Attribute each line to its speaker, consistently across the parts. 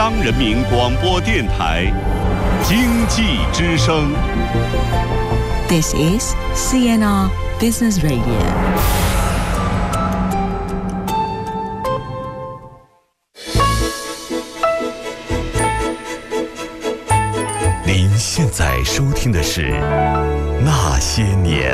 Speaker 1: 央人民广播电台经济之声。
Speaker 2: This is CNR Business Radio。
Speaker 1: 您现在收听的是《那些年》。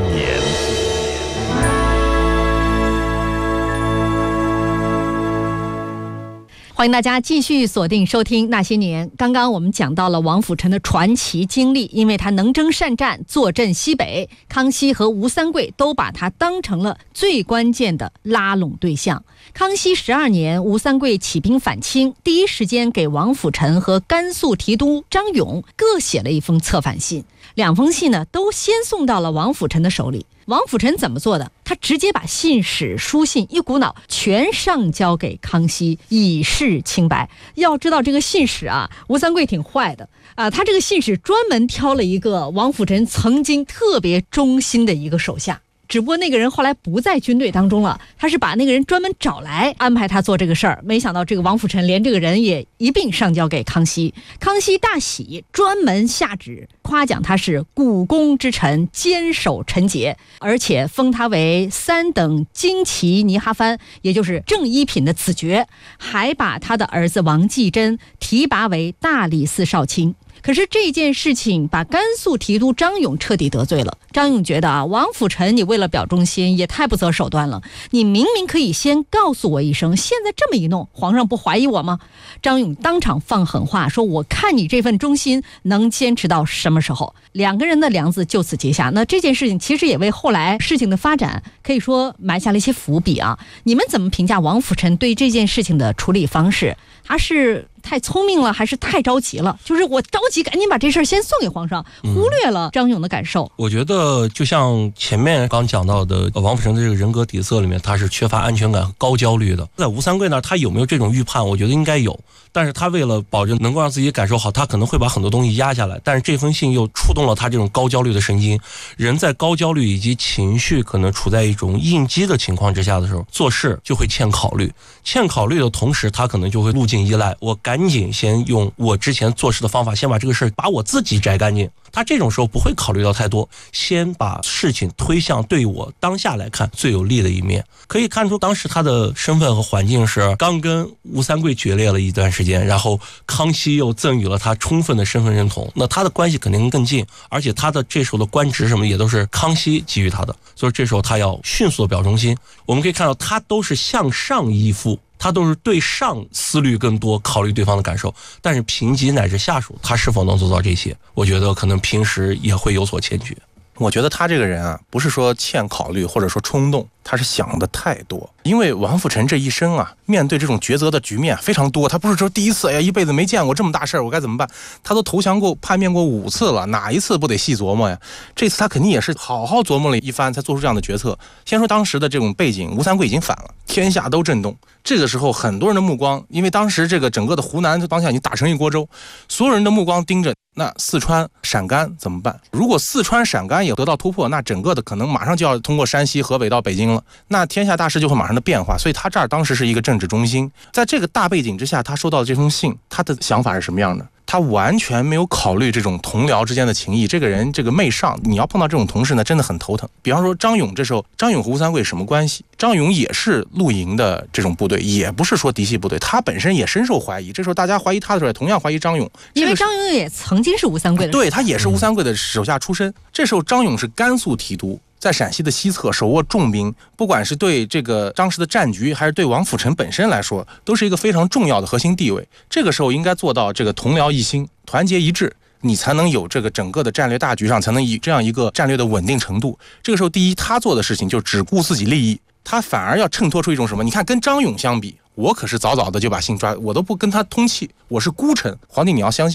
Speaker 3: 欢迎大家继续锁定收听《那些年》。刚刚我们讲到了王辅臣的传奇经历，因为他能征善战，坐镇西北，康熙和吴三桂都把他当成了最关键的拉拢对象。康熙12年，吴三桂起兵反清，第一时间给王辅臣和甘肃提督张勇各写了一封策反信，两封信呢都先送到了王辅臣的手里。王辅臣怎么做的？他直接把信使书信一股脑全上交给康熙，以示清白。要知道这个信使啊，吴三桂挺坏的啊，他这个信使专门挑了一个王辅臣曾经特别忠心的一个手下。只不过那个人后来不在军队当中了，他是把那个人专门找来安排他做这个事儿。没想到这个王辅臣连这个人也一并上交给康熙，康熙大喜，专门下旨夸奖他是股肱之臣，坚守臣节，而且封他为3等旌旗尼哈藩，也就是正一品的子爵，还把他的儿子王继珍提拔为大理寺少卿。可是这件事情把甘肃提督张勇彻底得罪了。张勇觉得啊，王辅臣你为了表忠心也太不择手段了，你明明可以先告诉我一声，现在这么一弄，皇上不怀疑我吗？张勇当场放狠话，说我看你这份忠心能坚持到什么时候。两个人的梁子就此结下。那这件事情其实也为后来事情的发展可以说埋下了一些伏笔啊。你们怎么评价王辅臣对这件事情的处理方式？他是太聪明了还是太着急了？就是我着急赶紧把这事儿先送给皇上，忽略了张勇的感受。
Speaker 4: 我觉得就像前面刚讲到的，王辅臣的这个人格底色里面，他是缺乏安全感和高焦虑的。在吴三桂那儿，他有没有这种预判？我觉得应该有，但是他为了保证能够让自己感受好，他可能会把很多东西压下来。但是这封信又触动了他这种高焦虑的神经。人在高焦虑以及情绪可能处在一种应激的情况之下的时候，做事就会欠考虑。欠考虑的同时，他可能就会路径依赖，我赶紧先用我之前做事的方法，先把这个事把我自己摘干净。他这种时候不会考虑到太多，先把事情推向对我当下来看最有利的一面。可以看出当时他的身份和环境是刚跟吴三桂决裂了一段时间，然后康熙又赠予了他充分的身份认同，那他的关系肯定更近，而且他的这时候的官职什么也都是康熙给予他的，所以这时候他要迅速的表忠心。我们可以看到他都是向上依附，他都是对上思虑更多，考虑对方的感受，但是平级乃至下属，他是否能做到这些，我觉得可能平时也会有所欠缺。
Speaker 5: 我觉得他这个人啊，不是说欠考虑或者说冲动，他是想的太多。因为王辅臣这一生啊，面对这种抉择的局面非常多，他不是说第一次，哎呀，一辈子没见过这么大事儿，我该怎么办？他都投降过、叛变过5次了，哪一次不得细琢磨呀？这次他肯定也是好好琢磨了一番，才做出这样的决策。先说当时的这种背景，吴三桂已经反了，天下都震动。这个时候，很多人的目光，因为当时这个整个的湖南当下已经打成一锅粥，所有人的目光盯着那四川、陕甘怎么办？如果四川、陕甘也得到突破，那整个的可能马上就要通过山西、河北到北京了，那天下大势就会马上的变化。所以他这儿当时是一个政治中心，在这个大背景之下，他收到这封信，他的想法是什么样的？他完全没有考虑这种同僚之间的情谊。这个人这个媚上，你要碰到这种同事呢，真的很头疼。比方说张勇，这时候张勇和吴三桂什么关系？张勇也是陆营的这种部队，也不是说嫡系部队，他本身也深受怀疑。这时候大家怀疑他的时候，也同样怀疑张勇，
Speaker 3: 因为张勇也曾经是吴三桂的，
Speaker 5: 对，他也是吴三桂的手下出身。这时候张勇是甘肃提督，在陕西的西侧手握重兵，不管是对这个当时的战局，还是对王辅臣本身来说，都是一个非常重要的核心地位。这个时候应该做到这个同僚一心，团结一致，你才能有这个整个的战略大局上才能以这样一个战略的稳定程度。这个时候第一，他做的事情就只顾自己利益，他反而要衬托出一种什么？你看跟张勇相比，我可是早早的就把信抓，我都不跟他通气，我是孤臣，皇帝你要相信我。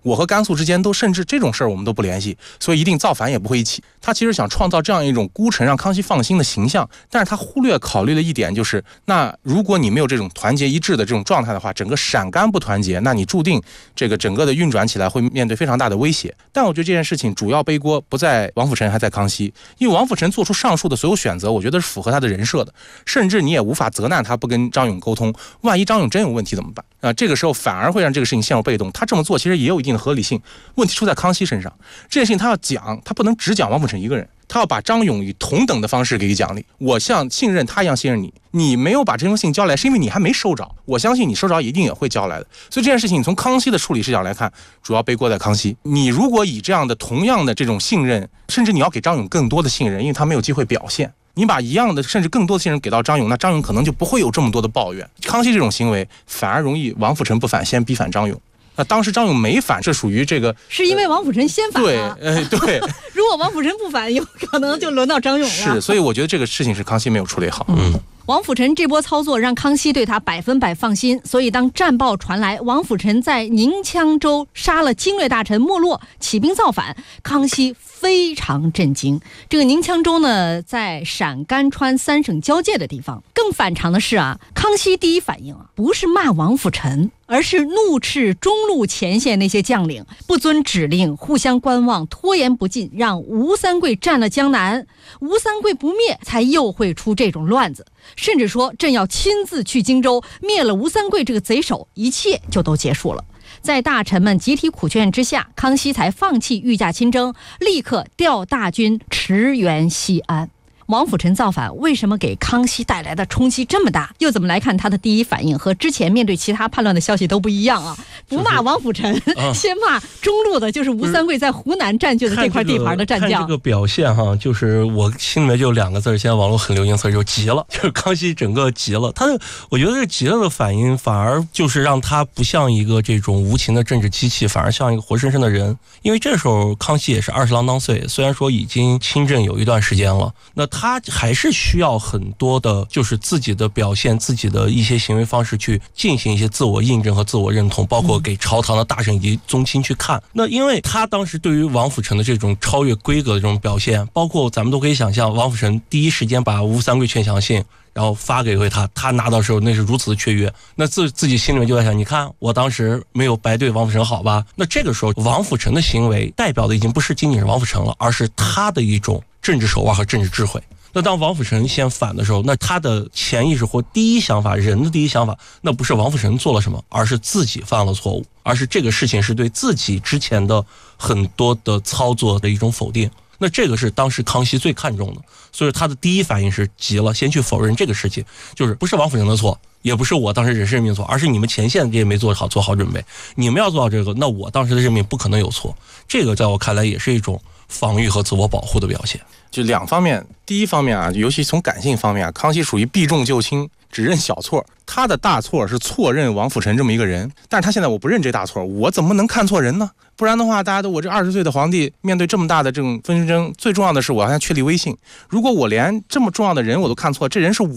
Speaker 5: 我和甘肃之间都甚至这种事儿我们都不联系，所以一定造反也不会一起。他其实想创造这样一种孤臣让康熙放心的形象，但是他忽略考虑的一点就是，那如果你没有这种团结一致的这种状态的话，整个陕甘不团结，那你注定这个整个的运转起来会面对非常大的威胁。但我觉得这件事情主要背锅不在王辅臣，还在康熙，因为王辅臣做出上述的所有选择，我觉得是符合他的人设的，甚至你也无法责难他不跟张勇沟通，万一张勇真有问题怎么办啊？这个时候反而会让这个事情陷入被动。他这么做其实也有一定的合理性，问题出在康熙身上。这件事情他要讲，他不能只讲王辅臣一个人，他要把张勇以同等的方式给予奖励。我像信任他一样信任你，你没有把这封信交来，是因为你还没收着，我相信你收着一定也会交来的。所以这件事情你从康熙的处理视角来看，主要背锅在康熙。你如果以这样的同样的这种信任，甚至你要给张勇更多的信任，因为他没有机会表现，你把一样的甚至更多的信任给到张勇，那张勇可能就不会有这么多的抱怨。康熙这种行为反而容易王辅臣不反先逼反张勇。那当时张勇没反，这属于这个
Speaker 3: 是因为王辅臣先反了。
Speaker 5: 对，
Speaker 3: 如果王辅臣不反，有可能就轮到张勇了。
Speaker 5: 是，所以我觉得这个事情是康熙没有处理好。
Speaker 3: 王辅臣这波操作让康熙对他100%放心，所以当战报传来王辅臣在宁羌州杀了经略大臣莫洛，起兵造反，康熙非常震惊。这个宁羌州呢，在陕甘川3省交界的地方。更反常的是啊，康熙第一反应不是骂王辅臣，而是怒斥中路前线那些将领不遵指令，互相观望，拖延不进，让吴三桂占了江南。吴三桂不灭，才又会出这种乱子。甚至说朕要亲自去荆州灭了吴三桂这个贼首，一切就都结束了。在大臣们集体苦劝之下，康熙才放弃御驾亲征，立刻调大军驰援西安。王辅臣造反为什么给康熙带来的冲击这么大？又怎么来看他的第一反应和之前面对其他叛乱的消息都不一样啊？不骂王辅臣，先骂中路的，就是吴三桂在湖南占据的这块地盘的战将。
Speaker 4: 看这个表现哈，就是我心里面就2个字，现在网络很流行词，就急了，就是康熙整个急了。我觉得这急了的反应，反而就是让他不像一个这种无情的政治机器，反而像一个活生生的人。因为这时候康熙也是20郎当岁，虽然说已经亲政有一段时间了，那他还是需要很多的，就是自己的表现，自己的一些行为方式去进行一些自我印证和自我认同，包括给朝堂的大臣以及宗亲去看。那因为他当时对于王辅臣的这种超越规格的这种表现，包括咱们都可以想象，王辅臣第一时间把吴三桂劝降信然后发给他拿到时候那是如此的雀跃，那自己心里面就在想，你看我当时没有白对王辅臣好吧？那这个时候王辅臣的行为代表的已经不是仅仅是王辅臣了，而是他的一种政治手腕和政治智慧。那当王辅臣先反的时候，那他的潜意识或第一想法，人的第一想法，那不是王辅臣做了什么，而是自己犯了错误，而是这个事情是对自己之前的很多的操作的一种否定。那这个是当时康熙最看重的，所以他的第一反应是急了，先去否认这个事情，就是不是王辅臣的错，也不是我当时人事任命错，而是你们前线也没做好准备，你们要做到这个，那我当时的任命不可能有错。这个在我看来也是一种防御和自我保护的表现。
Speaker 5: 就2方面，第一方面啊，尤其从感性方面啊，康熙属于避重就轻，只认小错。他的大错是错认王辅臣这么一个人，但是他现在我不认这大错，我怎么能看错人呢？不然的话，大家都我这20岁的皇帝面对这么大的这种纷争，最重要的是我要确立威信。如果我连这么重要的人我都看错，这人是